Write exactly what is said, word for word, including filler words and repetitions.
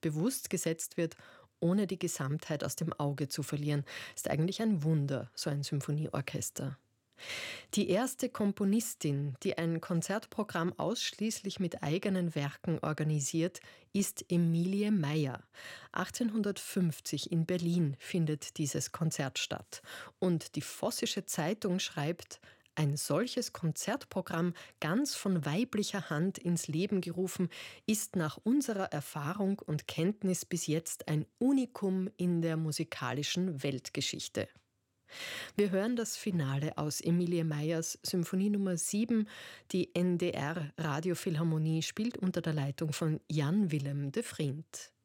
bewusst gesetzt wird, ohne die Gesamtheit aus dem Auge zu verlieren. Ist eigentlich ein Wunder, so ein Symphonieorchester. Die erste Komponistin, die ein Konzertprogramm ausschließlich mit eigenen Werken organisiert, ist Emilie Meyer. achtzehnhundertfünfzig in Berlin findet dieses Konzert statt. Und die Vossische Zeitung schreibt: Ein solches Konzertprogramm, ganz von weiblicher Hand ins Leben gerufen, ist nach unserer Erfahrung und Kenntnis bis jetzt ein Unikum in der musikalischen Weltgeschichte. Wir hören das Finale aus Emilie Meyers Symphonie Nummer sieben. Die N D R Radiophilharmonie spielt unter der Leitung von Jan Willem de Vriend.